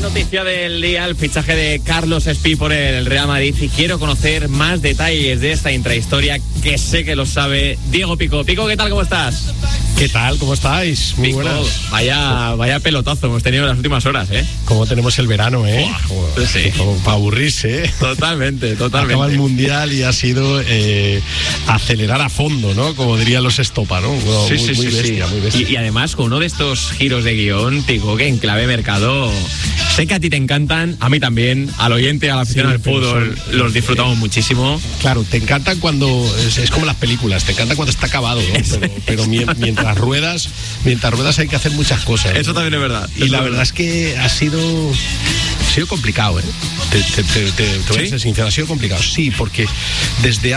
Noticia del día, el fichaje de Carlos Espí por el Real Madrid, y quiero conocer más detalles de esta intrahistoria que sé que lo sabe Diego Pico. Pico, ¿qué tal? ¿Cómo estás? ¿Qué tal? ¿Cómo estáis? Muy Pico, buenas. Vaya pelotazo hemos tenido en las últimas horas, ¿eh? Como tenemos el verano, ¿eh? Sí. Como para aburrirse, ¿eh? Totalmente. Acaba el Mundial y ha sido acelerar a fondo, ¿no? Como dirían los Estopa, ¿no? Muy bestia. Y además, con uno de estos giros de guión, Pico, que en clave mercado, sé que a ti te encantan, a mí también, al oyente, a la afición al fútbol, los disfrutamos muchísimo. Claro, te encantan cuando, es como las películas, te encanta cuando está acabado, ¿no? Pero mientras ruedas hay que hacer muchas cosas. Eso también es verdad. Y la verdad es que ha sido complicado, ¿eh? Te voy a ser sincero, ha sido complicado. Sí, porque desde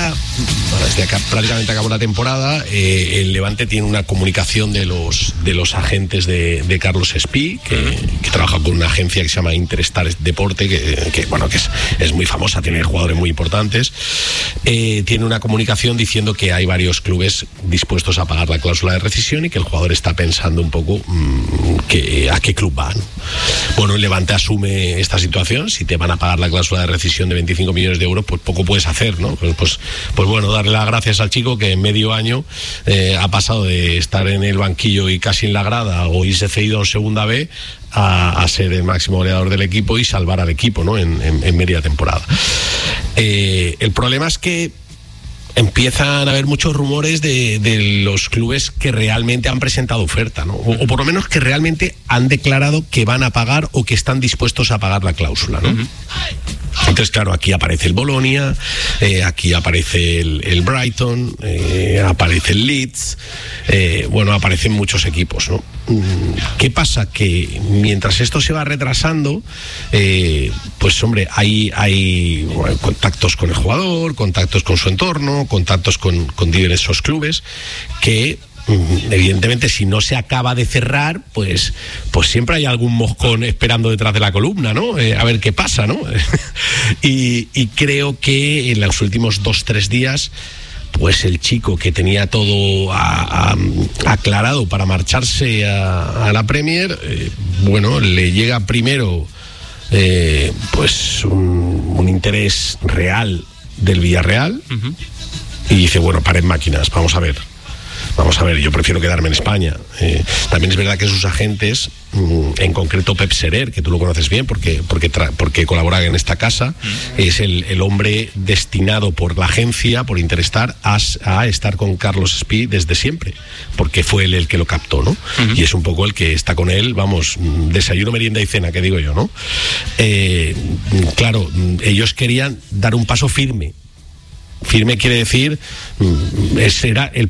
que prácticamente acabó la temporada, el Levante tiene una comunicación de los agentes de Carlos Espí, que trabaja con una agencia que se llama Interstar Deporte, que es muy famosa, tiene jugadores muy importantes. Tiene una comunicación diciendo que hay varios clubes dispuestos a pagar la cláusula de rescisión y que el jugador está pensando un poco a qué club va, ¿no? Bueno, el Levante asume esta situación. Si te van a pagar la cláusula de rescisión de 25 millones de euros, pues poco puedes hacer, ¿no? Pues bueno, darle las gracias al chico que en medio año ha pasado de estar en el banquillo y casi en la grada o irse cedido en segunda B a ser el máximo goleador del equipo y salvar al equipo, ¿no? En media temporada. El problema es que empiezan a haber muchos rumores de los clubes que realmente han presentado oferta, ¿no? O por lo menos que realmente han declarado que van a pagar o que están dispuestos a pagar la cláusula, ¿no? Uh-huh. Entonces, claro, aquí aparece el Bolonia, aquí aparece el Brighton, aparece el Leeds, aparecen muchos equipos, ¿no? ¿Qué pasa? Que mientras esto se va retrasando, pues hombre, hay contactos con el jugador, contactos con su entorno, contactos con diversos clubes que, evidentemente, si no se acaba de cerrar, pues siempre hay algún moscón esperando detrás de la columna, ¿no? A ver qué pasa, ¿no? y creo que en los últimos 2-3 días, pues el chico que tenía todo aclarado para marcharse a la Premier, le llega primero pues un interés real del Villarreal. Uh-huh. Y dice, pared máquinas, vamos a ver, yo prefiero quedarme en España. También es verdad que sus agentes, en concreto Pep Serer, que tú lo conoces bien porque colabora en esta casa, es el hombre destinado por la agencia, por Interstar, a estar con Carlos Espí desde siempre, porque fue él el que lo captó, ¿no? Uh-huh. Y es un poco el que está con él, desayuno, merienda y cena, que digo yo, ¿no? Claro, ellos querían dar un paso firme. Firme quiere decir, ese era el